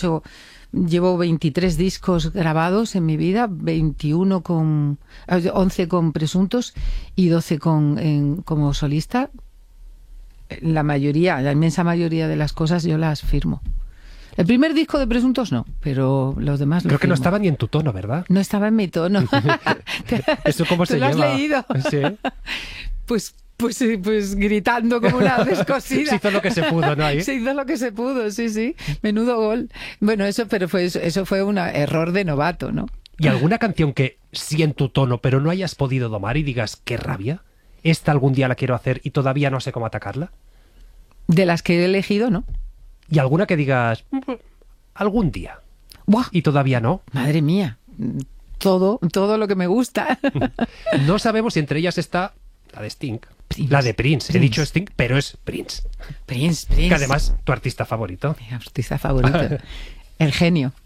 llevo 23 discos grabados en mi vida, 11 con Presuntos y 12 como solista. La inmensa mayoría de las cosas yo las firmo. El primer disco de Presuntos no, pero los demás Creo que no estaba ni en tu tono, ¿verdad? No estaba en mi tono. ¿Eso cómo se llama? ¿Tú lo has leído? Sí. Pues gritando como una descosida. Se hizo lo que se pudo, ¿no? Ahí. Se hizo lo que se pudo, sí. Menudo gol. Bueno, eso fue un error de novato, ¿no? ¿Y alguna canción que sí en tu tono, pero no hayas podido domar y digas, qué rabia? Esta algún día la quiero hacer y todavía no sé cómo atacarla. De las que he elegido, ¿no? ¿Y alguna que digas, algún día? ¡Buah! Y todavía no. Madre mía, todo lo que me gusta. No sabemos si entre ellas está la de Sting, Prince. la de Prince. He dicho Sting, pero es Prince. Prince. Que además, tu artista favorito. Mi artista favorito. El genio.